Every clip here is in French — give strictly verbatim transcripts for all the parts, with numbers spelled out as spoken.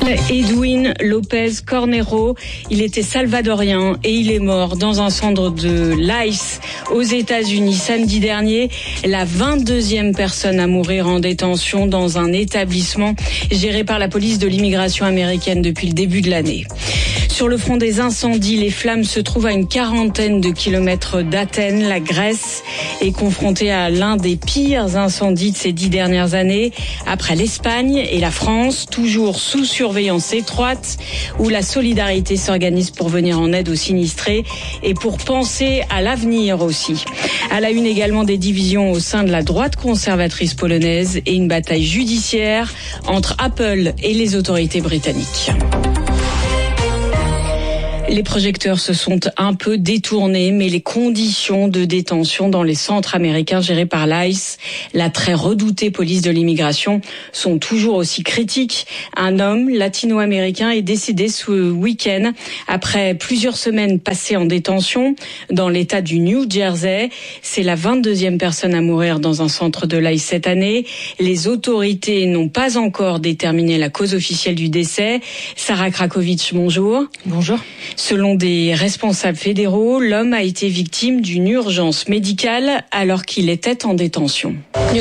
Edwin Lopez Cornejo, il était salvadorien et il est mort dans un centre de l'Ice aux États-Unis samedi dernier. La vingt-deuxième personne à mourir en détention dans un établissement géré par la police de l'immigration américaine depuis le début de l'année. Sur le front des incendies, les flammes se trouvent à une quarantaine de kilomètres d'Athènes. La Grèce est confrontée à l'un des pires incendies de ces dix dernières années, après l'Espagne et la France, toujours sous surveillance étroite, où la solidarité s'organise pour venir en aide aux sinistrés et pour penser à l'avenir aussi. À la une également des divisions au sein de la droite conservatrice polonaise et une bataille judiciaire entre Apple et les autorités britanniques. Les projecteurs se sont un peu détournés, mais les conditions de détention dans les centres américains gérés par l'Ice, la très redoutée police de l'immigration, sont toujours aussi critiques. Un homme latino-américain est décédé ce week-end après plusieurs semaines passées en détention dans l'État du New Jersey. C'est la vingt-deuxième personne à mourir dans un centre de l'Ice cette année. Les autorités n'ont pas encore déterminé la cause officielle du décès. Sarah Krakovic, bonjour. Bonjour. Selon des responsables fédéraux, l'homme a été victime d'une urgence médicale alors qu'il était en détention.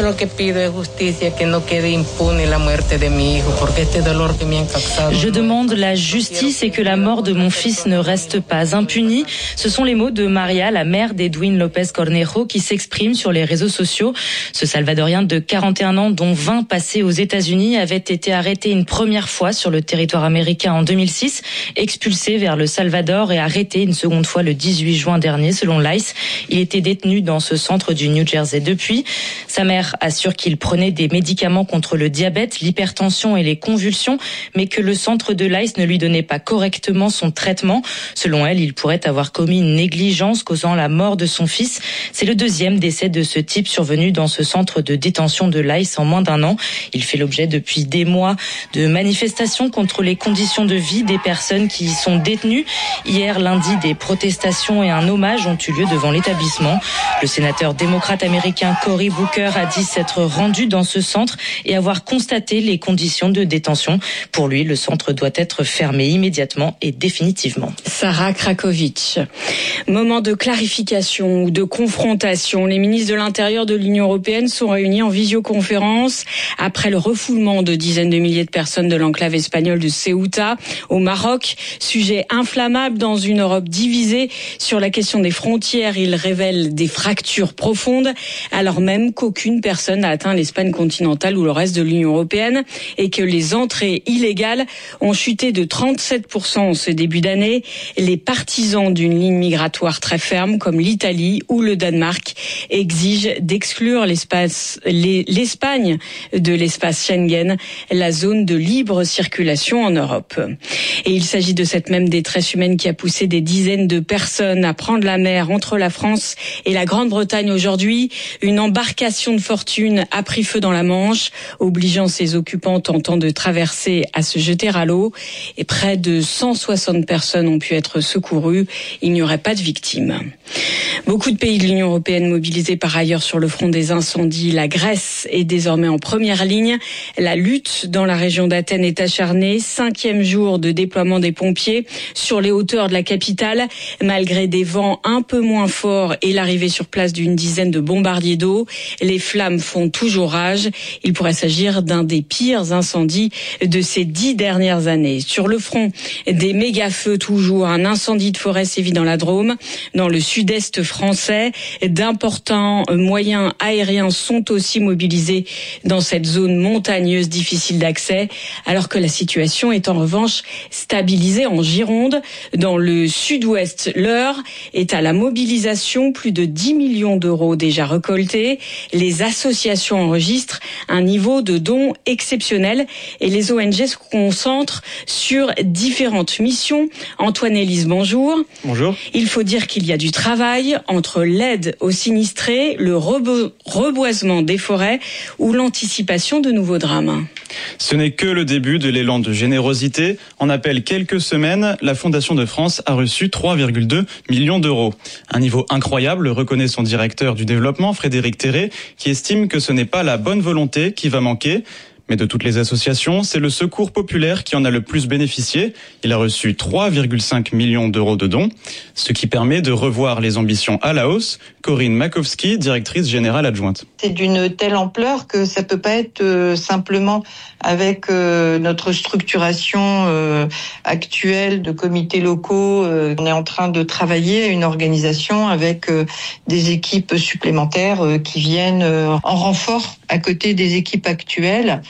Je demande la justice et que la mort de mon fils ne reste pas impunie. Ce sont les mots de Maria, la mère d'Edwin Lopez Cornejo, qui s'exprime sur les réseaux sociaux. Ce Salvadorien de quarante et un ans, dont vingt passés aux États-Unis, avait été arrêté une première fois sur le territoire américain en deux mille six, expulsé vers le Salvador et arrêté une seconde fois le dix-huit juin dernier, selon l'Ice. Il était détenu dans ce centre du New Jersey depuis. Sa mère assure qu'il prenait des médicaments contre le diabète, l'hypertension et les convulsions, mais que le centre de l'Ice ne lui donnait pas correctement son traitement. Selon elle, il pourrait avoir commis une négligence causant la mort de son fils. C'est le deuxième décès de ce type survenu dans ce centre de détention de l'Ice en moins d'un an. Il fait l'objet depuis des mois de manifestations contre les conditions de vie des personnes qui y sont détenues. Hier, lundi, des protestations et un hommage ont eu lieu devant l'établissement. Le sénateur démocrate américain Cory Booker a dit s'être rendu dans ce centre et avoir constaté les conditions de détention. Pour lui, le centre doit être fermé immédiatement et définitivement. Sarah Krakovic. Moment de clarification ou de confrontation. Les ministres de l'Intérieur de l'Union européenne sont réunis en visioconférence après le refoulement de dizaines de milliers de personnes de l'enclave espagnole de Ceuta au Maroc. Sujet inflammable dans une Europe divisée sur la question des frontières. Il révèle des fractures profondes alors même qu'aucune personne n'a atteint l'Espagne continentale ou le reste de l'Union européenne et que les entrées illégales ont chuté de trente-sept pour cent en ce début d'année. Les partisans d'une ligne migratoire très ferme comme l'Italie ou le Danemark exigent d'exclure l'espace, les, l'Espagne de l'espace Schengen, la zone de libre circulation en Europe. Et il s'agit de cette même détresse humaine qui a poussé des dizaines de personnes à prendre la mer entre la France et la Grande-Bretagne aujourd'hui. Une embarcation de fortune a pris feu dans la Manche, obligeant ses occupants tentant de traverser à se jeter à l'eau. Et près de cent soixante personnes ont pu être secourues. Il n'y aurait pas de victimes. Beaucoup de pays de l'Union européenne mobilisés par ailleurs sur le front des incendies. La Grèce est désormais en première ligne. La lutte dans la région d'Athènes est acharnée. Cinquième jour de déploiement des pompiers sur les hauteurs de la capitale, malgré des vents un peu moins forts et l'arrivée sur place d'une dizaine de bombardiers d'eau. Les flammes font toujours rage. Il pourrait s'agir d'un des pires incendies de ces dix dernières années. Sur le front des méga-feux toujours, un incendie de forêt sévit dans la Drôme, dans le sud-est français. D'importants moyens aériens sont aussi mobilisés dans cette zone montagneuse difficile d'accès, alors que la situation est en revanche stabilisée en Gironde. Dans le sud-ouest, l'heure est à la mobilisation. Plus de dix millions d'euros déjà récoltés. Les associations enregistrent un niveau de dons exceptionnel et les O N G se concentrent sur différentes missions. Antoine Élise, bonjour. Bonjour. Il faut dire qu'il y a du travail entre l'aide aux sinistrés, le rebo- reboisement des forêts ou l'anticipation de nouveaux drames. Ce n'est que le début de l'élan de générosité. En à peine quelques semaines, la Fondation de France a reçu trois virgule deux millions d'euros. Un niveau incroyable, reconnaît son directeur du développement, Frédéric Terré, qui estime que ce n'est pas la bonne volonté qui va manquer, Mais de toutes les associations, c'est le Secours populaire qui en a le plus bénéficié. Il a reçu trois virgule cinq millions d'euros de dons, ce qui permet de revoir les ambitions à la hausse. Corinne Makowski, directrice générale adjointe. C'est d'une telle ampleur que ça peut pas être euh, simplement avec euh, notre structuration euh, actuelle de comités locaux. Euh, on est en train de travailler à une organisation avec euh, des équipes supplémentaires euh, qui viennent euh, en renfort à côté des équipes actuelles.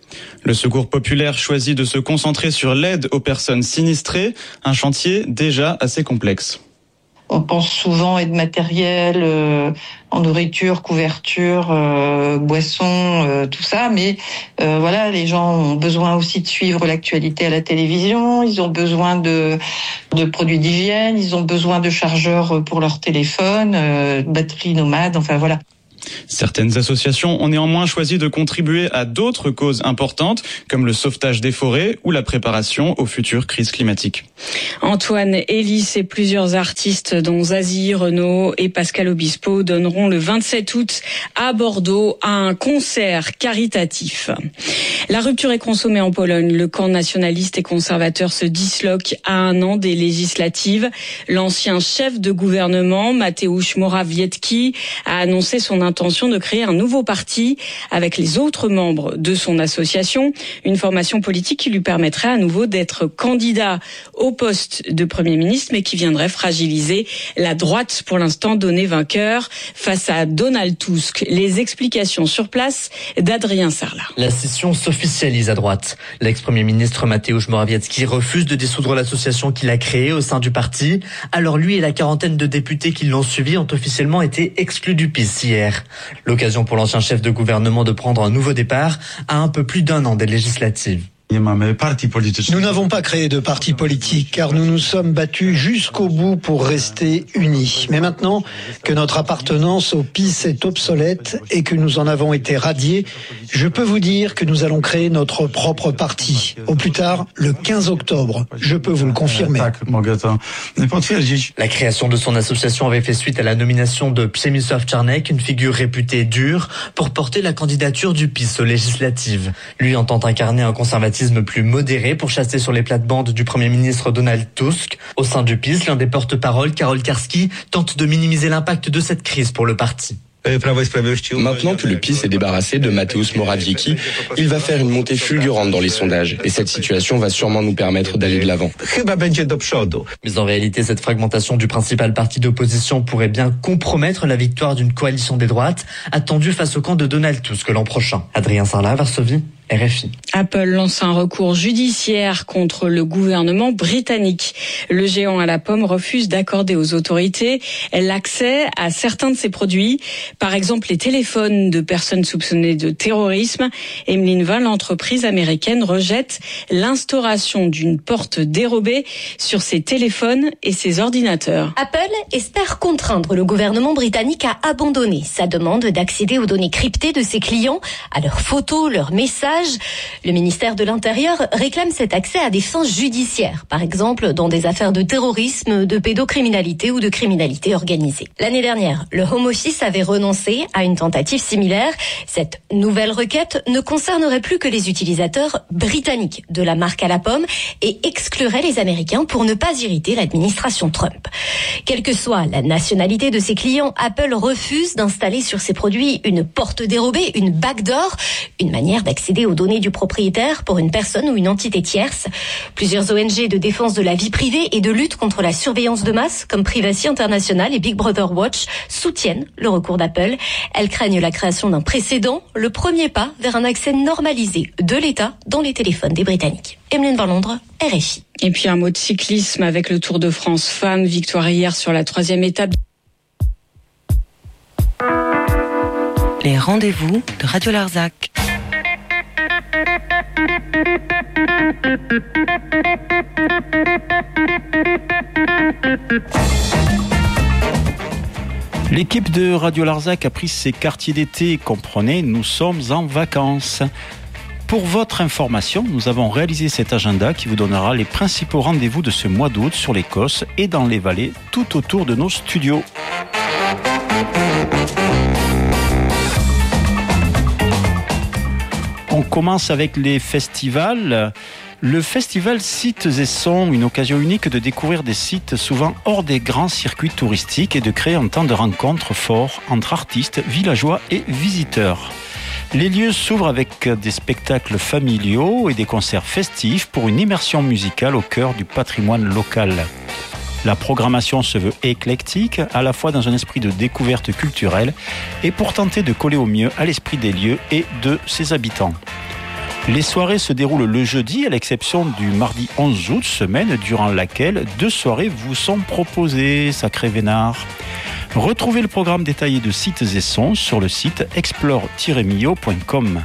Le Secours populaire choisit de se concentrer sur l'aide aux personnes sinistrées, un chantier déjà assez complexe. On pense souvent aide matérielle, euh, en nourriture, couverture, euh, boissons, euh, tout ça. Mais euh, voilà, les gens ont besoin aussi de suivre l'actualité à la télévision. Ils ont besoin de, de produits d'hygiène. Ils ont besoin de chargeurs pour leur téléphone, euh, batteries nomades. Enfin voilà. Certaines associations ont néanmoins choisi de contribuer à d'autres causes importantes, comme le sauvetage des forêts ou la préparation aux futures crises climatiques. Antoine Elis et plusieurs artistes, dont Zazie, Renaud et Pascal Obispo, donneront le vingt-sept août à Bordeaux un concert caritatif. La rupture est consommée en Pologne. Le camp nationaliste et conservateur se disloque à un an des législatives. L'ancien chef de gouvernement, Mateusz Morawiecki, a annoncé son intention de créer un nouveau parti avec les autres membres de son association, une formation politique qui lui permettrait à nouveau d'être candidat au poste de Premier ministre, mais qui viendrait fragiliser la droite, pour l'instant donnée vainqueur face à Donald Tusk. Les explications sur place d'Adrien Sarlat. La scission s'officialise à droite. L'ex-premier ministre Mateusz Morawiecki refuse de dissoudre l'association qu'il a créée au sein du parti. Alors lui et la quarantaine de députés qui l'ont suivi ont officiellement été exclus du P I S hier. L'occasion pour l'ancien chef de gouvernement de prendre un nouveau départ à un peu plus d'un an des législatives. Nous n'avons pas créé de parti politique car nous nous sommes battus jusqu'au bout pour rester unis. Mais maintenant que notre appartenance au P I S est obsolète et que nous en avons été radiés, je peux vous dire que nous allons créer notre propre parti. Au plus tard, le quinze octobre. Je peux vous le confirmer. La création de son association avait fait suite à la nomination de Przemysław Czarnek, une figure réputée dure, pour porter la candidature du P I S aux législatives. Lui entend incarner un conservatisme plus modéré pour chasser sur les plates-bandes du Premier ministre Donald Tusk. Au sein du P I S, l'un des porte-parole, Karol Karski, tente de minimiser l'impact de cette crise pour le parti. Maintenant que le P I S est débarrassé de Mateusz Morawiecki, il va faire une montée fulgurante dans les sondages. Et cette situation va sûrement nous permettre d'aller de l'avant. Mais en réalité, cette fragmentation du principal parti d'opposition pourrait bien compromettre la victoire d'une coalition des droites, attendue face au camp de Donald Tusk l'an prochain. Adrien Sarlat, Varsovie. R F I. Apple lance un recours judiciaire contre le gouvernement britannique. Le géant à la pomme refuse d'accorder aux autorités l'accès à certains de ses produits, par exemple les téléphones de personnes soupçonnées de terrorisme. Emeline Vin, l'entreprise américaine, rejette l'instauration d'une porte dérobée sur ses téléphones et ses ordinateurs. Apple espère contraindre le gouvernement britannique à abandonner sa demande d'accéder aux données cryptées de ses clients, à leurs photos, leurs messages. Le ministère de l'Intérieur réclame cet accès à des fins judiciaires, par exemple dans des affaires de terrorisme, de pédocriminalité ou de criminalité organisée. L'année dernière, le Home Office avait renoncé à une tentative similaire. Cette nouvelle requête ne concernerait plus que les utilisateurs britanniques de la marque à la pomme et exclurait les Américains pour ne pas irriter l'administration Trump. Quelle que soit la nationalité de ses clients, Apple refuse d'installer sur ses produits une porte dérobée, une backdoor, une manière d'accéder aux données du propriétaire pour une personne ou une entité tierce. Plusieurs O N G de défense de la vie privée et de lutte contre la surveillance de masse, comme Privacy International et Big Brother Watch, soutiennent le recours d'Apple. Elles craignent la création d'un précédent, le premier pas vers un accès normalisé de l'État dans les téléphones des Britanniques. Emeline Van Londres, R F I. Et puis un mot de cyclisme avec le Tour de France Femmes, victoire hier sur la troisième étape. Les rendez-vous de Radio Larzac. L'équipe de Radio Larzac a pris ses quartiers d'été. Comprenez, nous sommes en vacances. Pour votre information, nous avons réalisé cet agenda qui vous donnera les principaux rendez-vous de ce mois d'août sur l'Écosse et dans les vallées tout autour de nos studios. On commence avec les festivals. Le festival Sites et Sons, une occasion unique de découvrir des sites souvent hors des grands circuits touristiques et de créer un temps de rencontre fort entre artistes, villageois et visiteurs. Les lieux s'ouvrent avec des spectacles familiaux et des concerts festifs pour une immersion musicale au cœur du patrimoine local. La programmation se veut éclectique, à la fois dans un esprit de découverte culturelle et pour tenter de coller au mieux à l'esprit des lieux et de ses habitants. Les soirées se déroulent le jeudi, à l'exception du mardi onze août, semaine durant laquelle deux soirées vous sont proposées, sacré vénard. Retrouvez le programme détaillé de Sites et Sons sur le site explore tiret millau point com.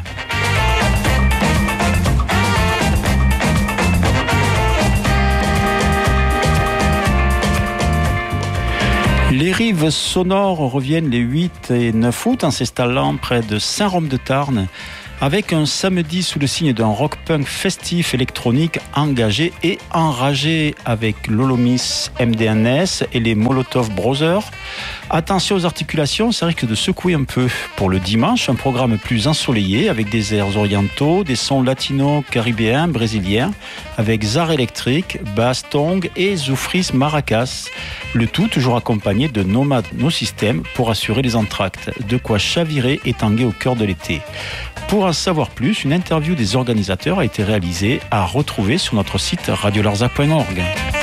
Les rives sonores reviennent les huit et neuf août en s'installant près de Saint-Rome-de-Tarn avec un samedi sous le signe d'un rock-punk festif électronique engagé et enragé avec l'Olomis M D N S et les Molotov Brothers. Attention aux articulations, ça risque de secouer un peu. Pour le dimanche, un programme plus ensoleillé avec des airs orientaux, des sons latinos, caribéens, brésiliens, avec Zar électrique, basse tong et zoufris maracas. Le tout toujours accompagné de Nomade No System pour assurer les entractes. De quoi chavirer et tanguer au cœur de l'été. Pour en savoir plus, une interview des organisateurs a été réalisée à retrouver sur notre site radio larzac point org.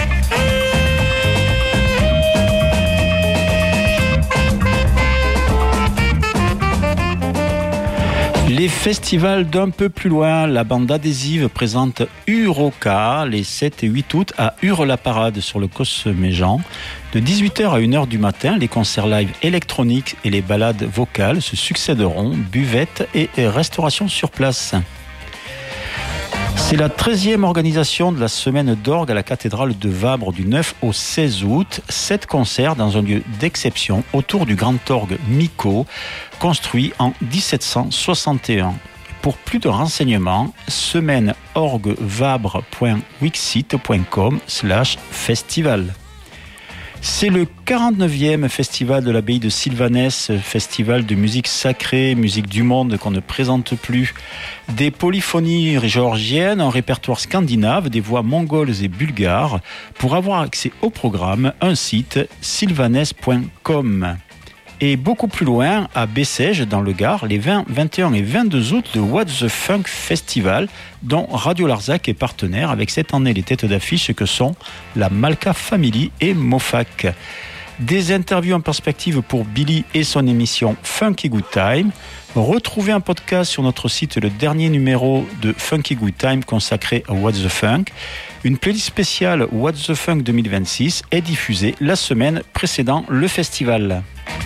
Les festivals d'un peu plus loin, la bande adhésive présente Uroca les sept et huit août à Hurle-la-Parade sur le Cosméjean. De dix-huit heures à une heure du matin, les concerts live électroniques et les balades vocales se succéderont, buvettes et restauration sur place. C'est la treizième organisation de la semaine d'orgue à la cathédrale de Vabre du neuf au seize août. Sept concerts dans un lieu d'exception autour du grand orgue Miko, construit en dix-sept cent soixante et un. Pour plus de renseignements, semaine orgue vabre point wixsite point com slash festival. C'est le quarante-neuvième festival de l'abbaye de Sylvanès, festival de musique sacrée, musique du monde qu'on ne présente plus. Des polyphonies géorgiennes, un répertoire scandinave, des voix mongoles et bulgares. Pour avoir accès au programme, un site sylvanès point com. Et beaucoup plus loin, à Bessèges, dans le Gard, les vingt, vingt et un et vingt-deux août, le What the Funk Festival, dont Radio Larzac est partenaire avec cette année les têtes d'affiche que sont la Malka Family et Mofac. Des interviews en perspective pour Billy et son émission Funky Good Time. Retrouvez un podcast sur notre site, le dernier numéro de Funky Good Time consacré à What the Funk. Une playlist spéciale What the Funk deux mille vingt-six est diffusée la semaine précédant le festival.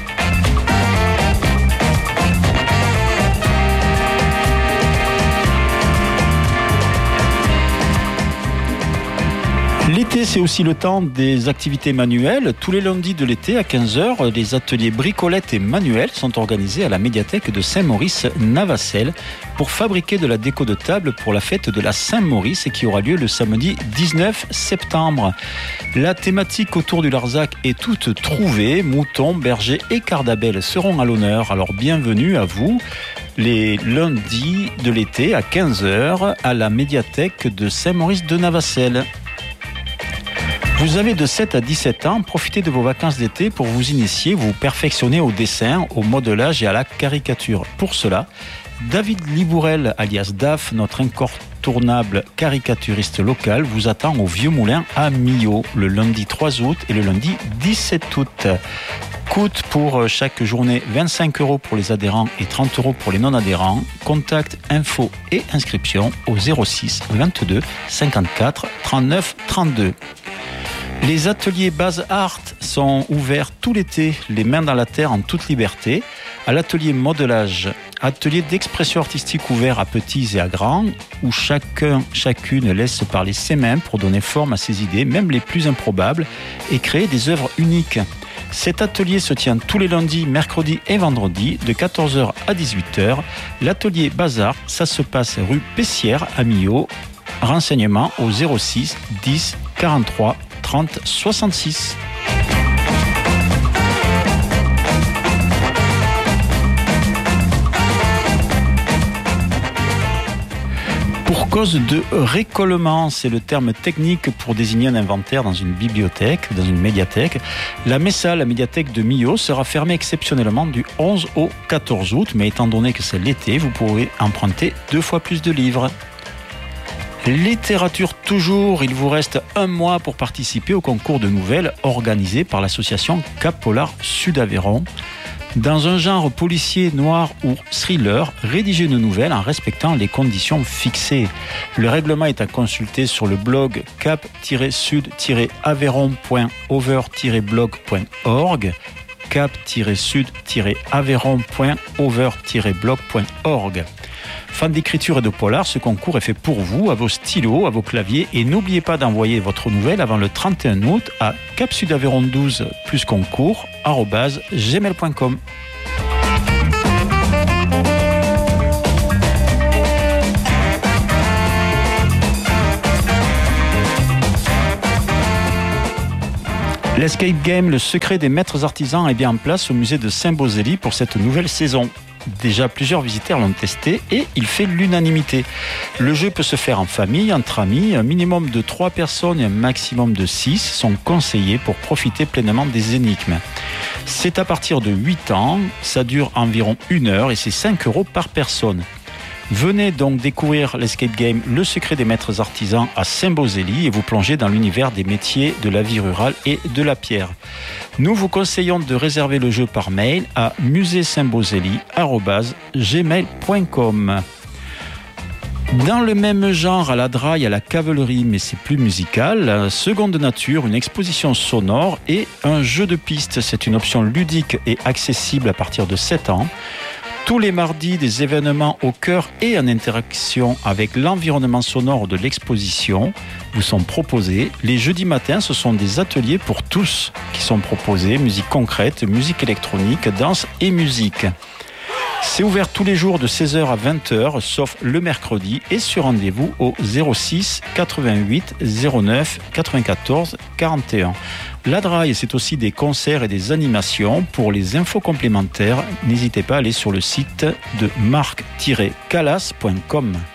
L'été, c'est aussi le temps des activités manuelles. Tous les lundis de l'été, à quinze heures, les ateliers bricolettes et manuels sont organisés à la médiathèque de Saint-Maurice-Navacelles pour fabriquer de la déco de table pour la fête de la Saint-Maurice qui aura lieu le samedi dix-neuf septembre. La thématique autour du Larzac est toute trouvée. Moutons, bergers et cardabelles seront à l'honneur. Alors bienvenue à vous les lundis de l'été à quinze heures à la médiathèque de Saint-Maurice-de-Navacelles. Vous avez de sept à dix-sept ans, profitez de vos vacances d'été pour vous initier, vous perfectionner au dessin, au modelage et à la caricature. Pour cela, David Libourel, alias Daf, notre incontournable caricaturiste local, vous attend au Vieux Moulin à Millau, le lundi trois août et le lundi dix-sept août. Coût pour chaque journée vingt-cinq euros pour les adhérents et trente euros pour les non-adhérents. Contact, info et inscription au zéro six vingt-deux cinquante-quatre trente-neuf trente-deux. Les ateliers Base Art sont ouverts tout l'été, les mains dans la terre en toute liberté. À l'atelier modelage, atelier d'expression artistique ouvert à petits et à grands, où chacun, chacune laisse parler ses mains pour donner forme à ses idées, même les plus improbables, et créer des œuvres uniques. Cet atelier se tient tous les lundis, mercredis et vendredis de quatorze heures à dix-huit heures. L'atelier Bazar, ça se passe rue Pessière à Millau. Renseignements au zéro six dix quarante-trois trente soixante-six. Pour cause de récollement, c'est le terme technique pour désigner un inventaire dans une bibliothèque, dans une médiathèque. La Messa, la médiathèque de Millau, sera fermée exceptionnellement du onze au quatorze août, mais étant donné que c'est l'été, vous pourrez emprunter deux fois plus de livres. Littérature toujours, il vous reste un mois pour participer au concours de nouvelles organisé par l'association Cap Polar Sud Aveyron. Dans un genre policier, noir ou thriller, rédigez une nouvelle en respectant les conditions fixées. Le règlement est à consulter sur le blog cap tiret sud tiret aveyron point over tiret blog point org cap tiret sud tiret aveyron point over tiret blog point org. Fan d'écriture et de polar, ce concours est fait pour vous, à vos stylos, à vos claviers, et n'oubliez pas d'envoyer votre nouvelle avant le trente et un août à capsudaveyron douze plus concours arobase gmail point com. L'escape game, le secret des maîtres artisans, est bien en place au musée de Saint-Beauzély pour cette nouvelle saison. Déjà, plusieurs visiteurs l'ont testé et il fait l'unanimité. Le jeu peut se faire en famille, entre amis. Un minimum de trois personnes et un maximum de six sont conseillés pour profiter pleinement des énigmes. C'est à partir de huit ans, ça dure environ une heure et c'est cinq euros par personne. Venez donc découvrir l'escape game Le secret des maîtres artisans à Saint-Beauzély et vous plonger dans l'univers des métiers de la vie rurale et de la pierre. Nous vous conseillons de réserver le jeu par mail à musée saint beauzély arobase gmail point com. Dans le même genre, à la Draille, à la Cavalerie, mais c'est plus musical, Seconde Nature, une exposition sonore et un jeu de piste. C'est une option ludique et accessible à partir de sept ans. Tous les mardis, des événements au cœur et en interaction avec l'environnement sonore de l'exposition vous sont proposés. Les jeudis matins, ce sont des ateliers pour tous qui sont proposés. Musique concrète, musique électronique, danse et musique. C'est ouvert tous les jours de seize heures à vingt heures, sauf le mercredi, et sur rendez-vous au zéro six quatre-vingt-huit zéro neuf quatre-vingt-quatorze quarante et un. La Draille, c'est aussi des concerts et des animations. Pour les infos complémentaires, n'hésitez pas à aller sur le site de marc tiret calas point com.